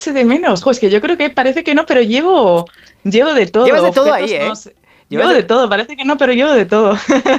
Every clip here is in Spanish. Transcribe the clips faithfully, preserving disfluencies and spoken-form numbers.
eche de menos. Jo, es que yo creo que parece que no, pero llevo, llevo de todo. Llevas de todo Objetos, ahí, ¿eh? no sé. Llevo de... de todo, parece que no, pero llevo de todo.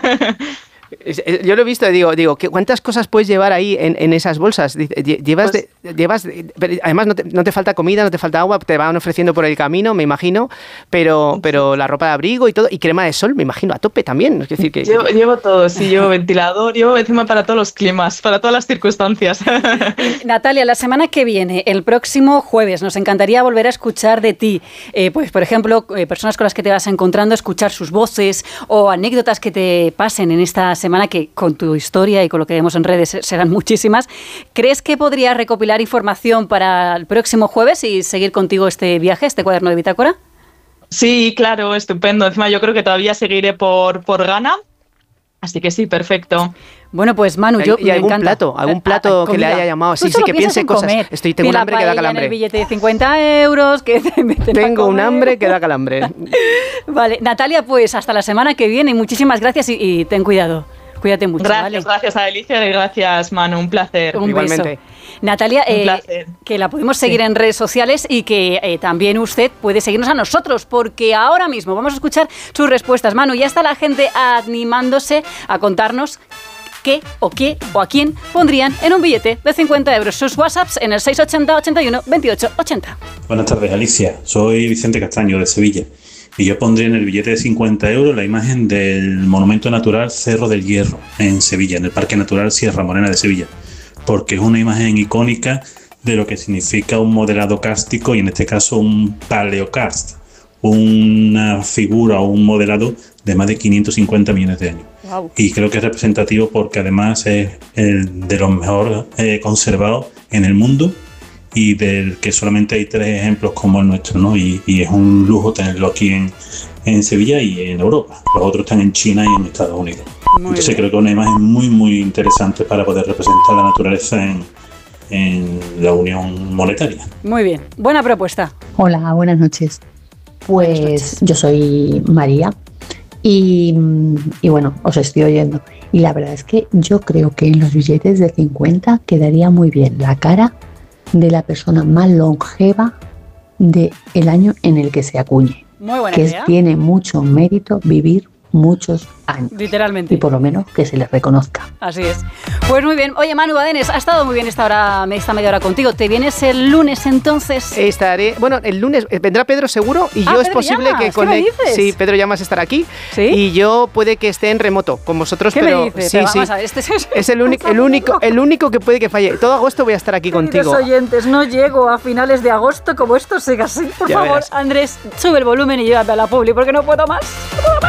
Yo lo he visto y digo, digo, ¿cuántas cosas puedes llevar ahí en, en esas bolsas? Llevas, pues, de, llevas de, además no te, no te falta comida, no te falta agua, te van ofreciendo por el camino, me imagino, pero, pero la ropa de abrigo y todo, y crema de sol, me imagino, a tope también. Es decir, que, llevo, que... llevo todo, sí, llevo ventilador, llevo encima para todos los climas, para todas las circunstancias. Natalia, la semana que viene, el próximo jueves, nos encantaría volver a escuchar de ti. Eh, pues, por ejemplo, eh, personas con las que te vas encontrando, escuchar sus voces o anécdotas que te pasen en esta semana, que con tu historia y con lo que vemos en redes serán muchísimas. ¿Crees que podría recopilar información para el próximo jueves y seguir contigo este viaje, este cuaderno de bitácora? Sí, claro, estupendo. Encima yo creo que todavía seguiré por, por Ghana. Así que sí, perfecto. Bueno, pues Manu, yo ¿Y me algún encanta. plato, algún plato que le haya llamado? Sí, sí, que piense cosas. Comer. Estoy, tengo un hambre que da calambre. En el billete de cincuenta euros. Que te tengo un hambre que da calambre. Vale, Natalia, pues hasta la semana que viene. Muchísimas gracias y, y ten cuidado. Cuídate mucho. Gracias, ¿vale? gracias a Alicia y gracias, Manu. Un placer. Un Igualmente. beso. Natalia, Un eh, placer. que la podemos seguir Sí. en redes sociales y que eh, también usted puede seguirnos a nosotros, porque ahora mismo vamos a escuchar sus respuestas. Manu, ya está la gente animándose a contarnos qué o qué o a quién pondrían en un billete de cincuenta euros. Sus WhatsApps en el seis ochenta, ochenta y uno, veintiocho, ochenta. Buenas tardes, Alicia. Soy Vicente Castaño, de Sevilla. Y yo pondría en el billete de cincuenta euros la imagen del monumento natural Cerro del Hierro, en Sevilla, en el Parque Natural Sierra Morena de Sevilla, porque es una imagen icónica de lo que significa un modelado kárstico y en este caso un paleokarst, una figura o un modelado de más de quinientos cincuenta millones de años. Wow. Y creo que es representativo porque además es el de los mejor eh, conservados en el mundo y del que solamente hay tres ejemplos como el nuestro, ¿no? Y, y es un lujo tenerlo aquí en, en Sevilla y en Europa. Los otros están en China y en Estados Unidos. Muy Entonces bien. Creo que es una imagen muy muy interesante para poder representar la naturaleza en, en la unión monetaria. Muy bien, buena propuesta. Hola, buenas noches. Pues buenas noches. Yo soy María y, y bueno, os estoy oyendo. Y la verdad es que yo creo que en los billetes de cincuenta quedaría muy bien la cara de la persona más longeva del año en el que se acuñe. Muy buena que idea. Es, tiene mucho mérito vivir muchos años. Literalmente. Y por lo menos que se les reconozca. Así es. Pues muy bien. Oye, Manu Badenes, ha estado muy bien esta hora, esta media hora contigo. ¿Te vienes el lunes entonces? Estaré, bueno, el lunes vendrá Pedro seguro y ah, yo Pedro es posible Llamas, que conecte. Sí, Pedro Llamas estará aquí. ¿Sí? Y yo puede que esté en remoto con vosotros, ¿Qué pero me dices? sí, pero sí. Vamos a ver, este es, es el único, el único, el único que puede que falle. Todo agosto voy a estar aquí contigo. Oyentes, no llego a finales de agosto como esto siga así. Por ya favor, verás. Andrés, sube el volumen y llévate a la publi porque no puedo más.